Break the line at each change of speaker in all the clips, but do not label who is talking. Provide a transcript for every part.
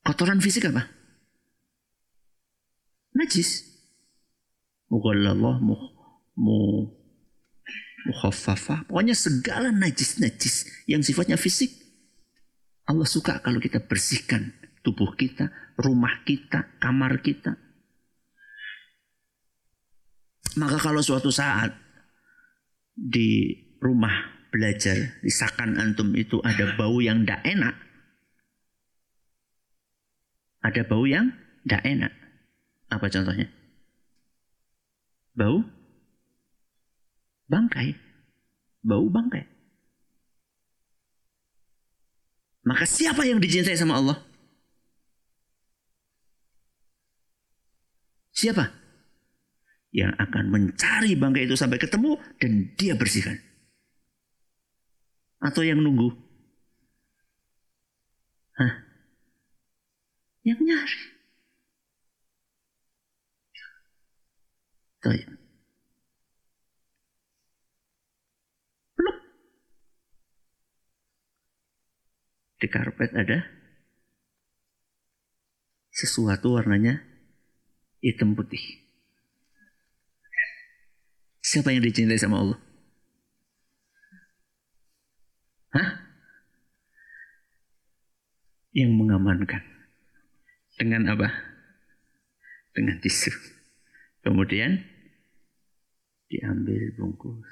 Kotoran fisik apa? Najis. Mughalladhah, mukhaffafah. Pokoknya segala najis-najis yang sifatnya fisik. Allah suka kalau kita bersihkan tubuh kita, rumah kita, kamar kita. Maka kalau suatu saat di rumah belajar, di sakan antum itu ada bau yang tidak enak. Ada bau yang tidak enak. Apa contohnya? Bau bangkai. Bau bangkai. Maka siapa yang dicintai sama Allah? Siapa? Yang akan mencari bangkai itu sampai ketemu dan dia bersihkan. Atau yang nunggu? Hah? Yang nyari. Baik. Peluk. Di karpet ada sesuatu warnanya hitam putih. Siapa yang dicintai sama Allah? Hah? Yang mengamankan. Dengan apa? Dengan tisu. Kemudian diambil bungkus.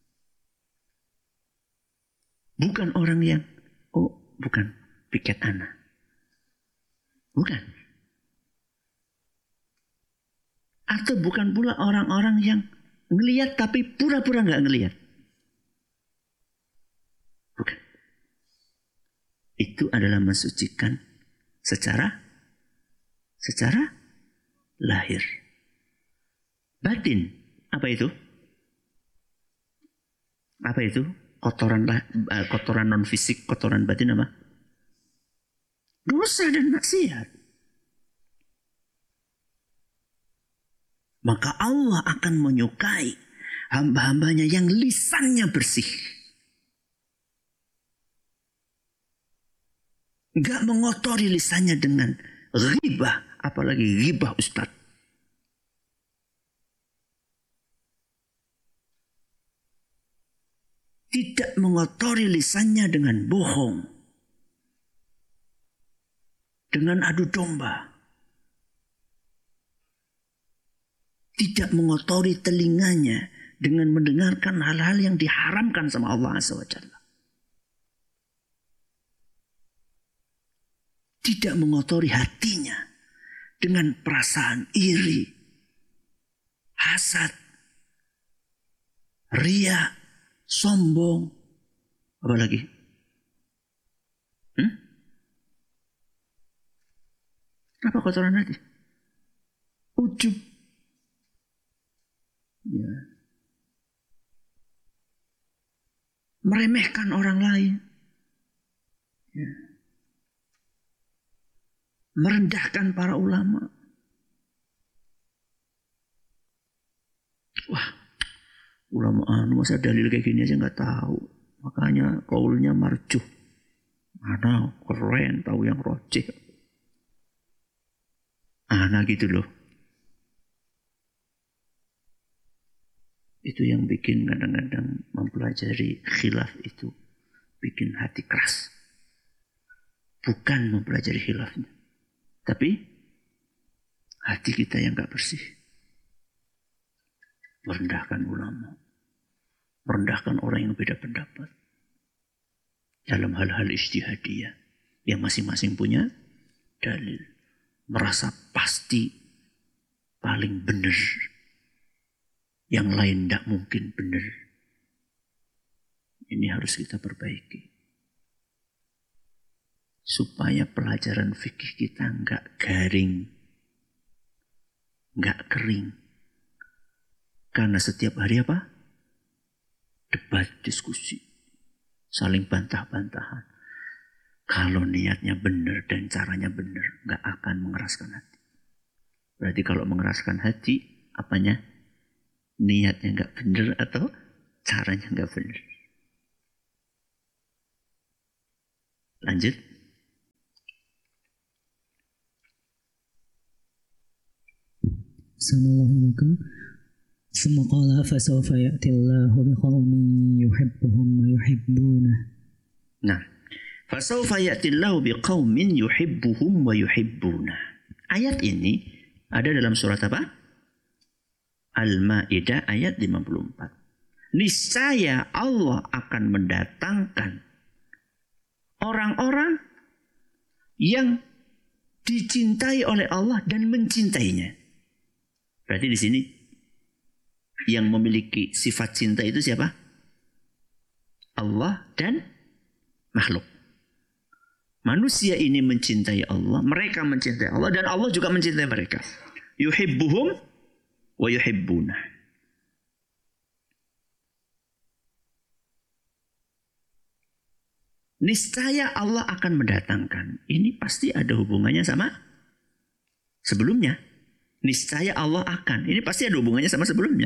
Bukan orang yang, bukan piket anak. Bukan. Atau bukan pula orang-orang yang ngelihat tapi pura-pura nggak ngelihat. Bukan. Itu adalah mensucikan secara lahir. Batin, apa itu? Apa itu? Kotoran non fisik, kotoran batin apa? Dosa dan maksiat. Maka Allah akan menyukai hamba-hambanya yang lisannya bersih. Enggak mengotori lisannya dengan ghibah, apalagi ghibah ustaz. Tidak mengotori lisannya dengan bohong, dengan adu domba. Tidak mengotori telinganya dengan mendengarkan hal-hal yang diharamkan sama Allah Azza wa Jalla. Tidak mengotori hatinya dengan perasaan iri, hasad, ria, sombong, apa lagi? Apa kotoran hati? Ujub. Ya. Meremehkan orang lain. Ya. Merendahkan para ulama. Wah, ulama masa dalil kayak gini aja nggak tahu. Makanya kaulnya marjuh. Mana keren tahu yang rojih. Nah gitu loh. Itu yang bikin kadang-kadang mempelajari khilaf itu bikin hati keras. Bukan mempelajari khilafnya, tapi hati kita yang gak bersih. Merendahkan ulama, merendahkan orang yang beda pendapat dalam hal-hal ijtihadiyah yang masing-masing punya dalil, merasa pasti paling benar. Yang lain tidak mungkin benar. Ini harus kita perbaiki. Supaya pelajaran fikih kita enggak garing. Enggak kering. Karena setiap hari apa? Debat, diskusi. Saling bantah-bantahan. Kalau niatnya benar dan caranya benar, enggak akan mengeraskan hati. Berarti kalau mengeraskan hati, apanya? Niatnya nggak benar atau caranya nggak benar. Lanjut.
Assalamualaikum. ثم قال فسوف يأتي الله بقوم يحبهم ويحبونه.
Nah, fasawfa ya'tillahu biqaumin yuhibbuhum wa yuhibbuna. Ayat ini ada dalam surat apa? Al-Maidah ayat 54. Niscaya Allah akan mendatangkan orang-orang yang dicintai oleh Allah dan mencintainya. Berarti di sini yang memiliki sifat cinta itu siapa? Allah dan makhluk. Manusia ini mencintai Allah, mereka mencintai Allah, dan Allah juga mencintai mereka. Yuhibbuhum wa yuhibbuna. Niscaya Allah akan mendatangkan. Ini pasti ada hubungannya sama sebelumnya. Niscaya Allah akan. Ini pasti ada hubungannya sama sebelumnya.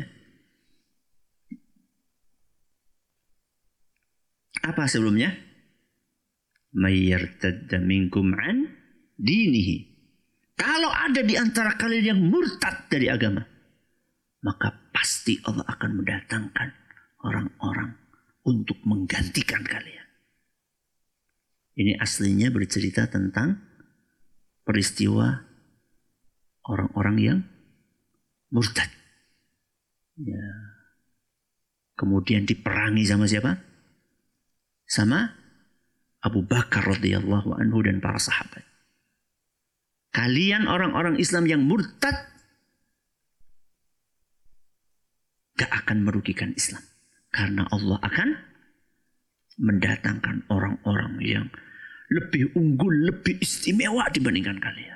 Apa sebelumnya? Mayyartadda minkum an dinihi. Kalau ada di antara kalian yang murtad dari agama, maka pasti Allah akan mendatangkan orang-orang untuk menggantikan kalian. Ini aslinya bercerita tentang peristiwa orang-orang yang murtad. Ya. Kemudian diperangi sama siapa? Sama Abu Bakar radhiyallahu anhu dan para sahabat. Kalian orang-orang Islam yang murtad gak akan merugikan Islam. Karena Allah akan mendatangkan orang-orang yang lebih unggul, lebih istimewa dibandingkan kalian.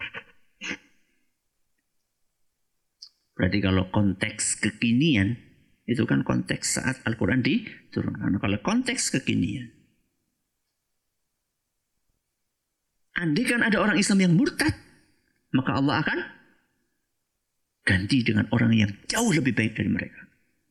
Berarti kalau konteks kekinian, itu kan konteks saat Al-Quran diturunkan. Kalau konteks kekinian, andai kan ada orang Islam yang murtad, maka Allah akan ganti dengan orang yang jauh lebih baik dari mereka.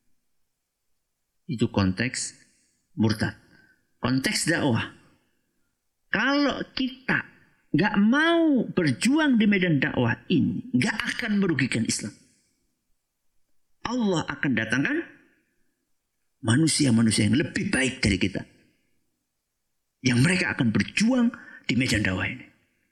Itu konteks murtad. Konteks dakwah. Kalau kita gak mau berjuang di medan dakwah ini, gak akan merugikan Islam. Allah akan datangkan manusia-manusia yang lebih baik dari kita. Yang mereka akan berjuang di medan dakwah ini.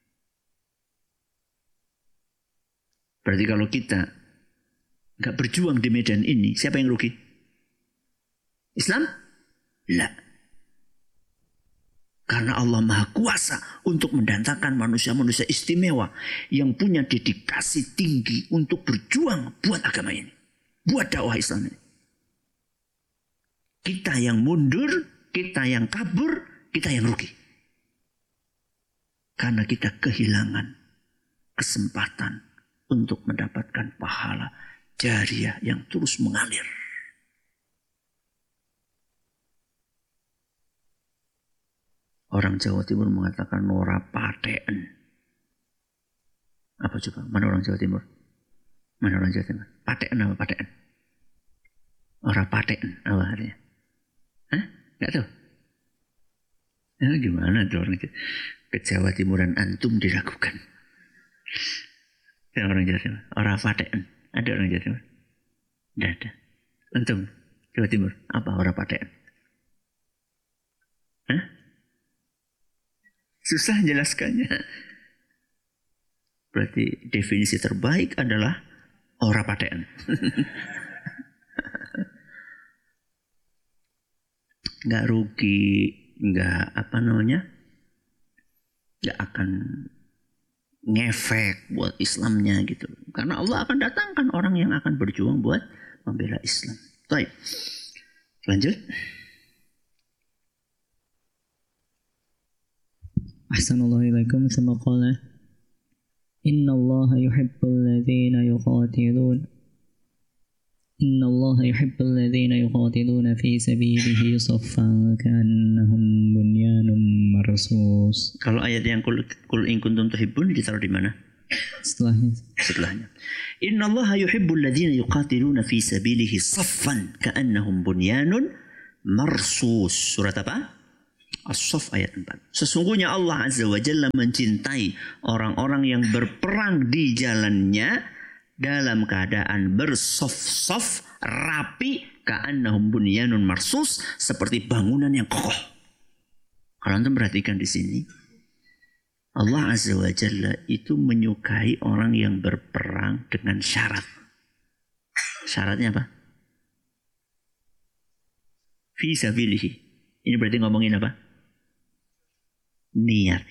Berarti kalau kita gak berjuang di medan ini, siapa yang rugi? Islam? La. Karena Allah Maha Kuasa untuk mendatangkan manusia-manusia istimewa yang punya dedikasi tinggi untuk berjuang buat agama ini. Buat dakwah Islam ini. Kita yang mundur, kita yang kabur, kita yang rugi. Karena kita kehilangan kesempatan untuk mendapatkan pahala jariah yang terus mengalir. Orang Jawa Timur mengatakan ora paten. Apa coba? Mana orang Jawa Timur? Mana orang Jawa Timur? Paten apa paten? Ora paten apa artinya? Hah? Gak tahu? Ya, gimana tuh orang ke Jawa Timuran antum diragukan? Ya, orang Jawa Timur. Ora paten. Ada orang Jawa Timur? Tidak ada. Antum Jawa Timur apa ora paten? Hah? Susah jelaskannya. Berarti definisi terbaik adalah ora paten. Nggak rugi, nggak nggak akan ngefek buat Islamnya gitu. Karena Allah akan datangkan orang yang akan berjuang buat membela Islam. Baik, lanjut.
Assalamualaikum. Sama qala Inna Allah yuhibbul ladhina yuqatilun fi sabilihi saffan ka'annahum bunyanun marsus.
Kalau ayat yang kul in kuntum tuhibbun ditaruh di mana? Setelahnya. Inna Allah yuhibbul ladhina yuqatiluna fi sabilihi saffan ka'annahum bunyanun marsus. Surat apa? As-Saff ayat 4. Sesungguhnya Allah Azza wa Jalla mencintai orang-orang yang berperang di jalannya dalam keadaan bersaf-saf rapi, ka'annahum bunyanun marsus, seperti bangunan yang kokoh. Kalau antum perhatikan di sini, Allah Azza wa Jalla itu menyukai orang yang berperang dengan syarat. Syaratnya apa? Fi sabilihi. Ini berarti ngomongin apa? Niat.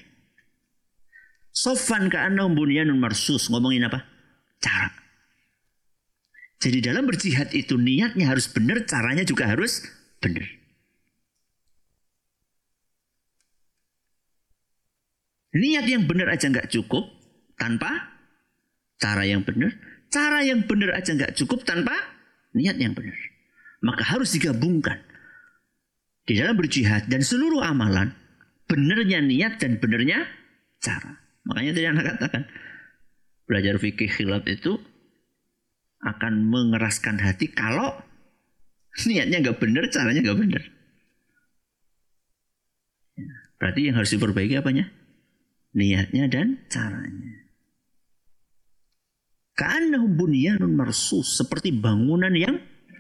Sofan ka'annahum bunyanun marsus, ngomongin apa? Cara. Jadi dalam berjihad itu niatnya harus benar, caranya juga harus benar. Niat yang benar aja nggak cukup tanpa cara yang benar. Cara yang benar aja nggak cukup tanpa niat yang benar. Maka harus digabungkan. Di dalam berjihad dan seluruh amalan, benarnya niat dan benarnya cara. Makanya tadi anak katakan, belajar fikih khilaf itu akan mengeraskan hati kalau niatnya nggak benar, caranya nggak benar. Berarti yang harus diperbaiki apanya? Niatnya dan caranya. Ka'annahum bunyanun marsus, seperti bangunan yang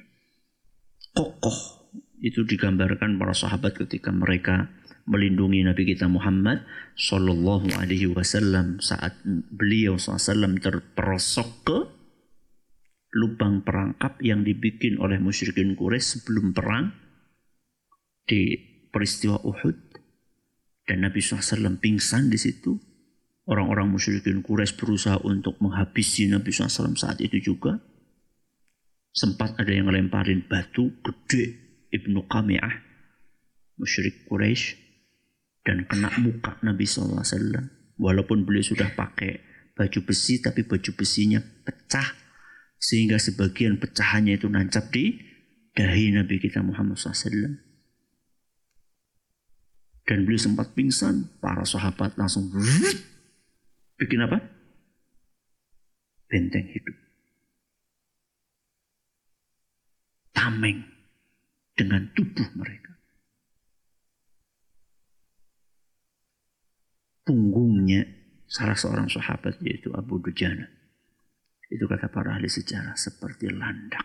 kokoh. Itu digambarkan para sahabat ketika mereka melindungi Nabi kita Muhammad Sallallahu Alaihi Wasallam saat beliau SAW terperosok ke lubang perangkap yang dibikin oleh musyrikin Quraisy sebelum perang di peristiwa Uhud. Dan Nabi SAW pingsan di situ. Orang-orang musyrikin Quraisy berusaha untuk menghabisi Nabi SAW saat itu juga. Sempat ada yang lemparin batu gede, Ibnu Qami'ah, musyrik Quraisy, dan kena muka Nabi SAW. Walaupun beliau sudah pakai baju besi, tapi baju besinya pecah. Sehingga sebagian pecahannya itu nancap di dahi Nabi kita Muhammad SAW. Dan beliau sempat pingsan, para sahabat langsung bikin apa? Benteng hidup. Tameng dengan tubuh mereka. Punggungnya salah seorang sahabat yaitu Abu Dujana. Itu kata para ahli sejarah seperti landak.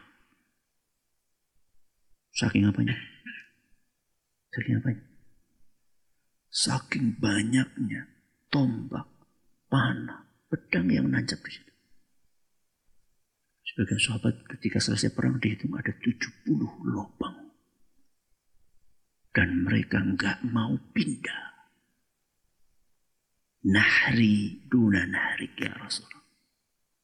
Saking apanya? Saking apanya? Saking banyaknya tombak, panah, pedang yang nancap di situ. Sebagian sahabat ketika selesai perang dihitung ada 70 lubang. Dan mereka enggak mau pindah. Nahri duna nahrik ya Rasul.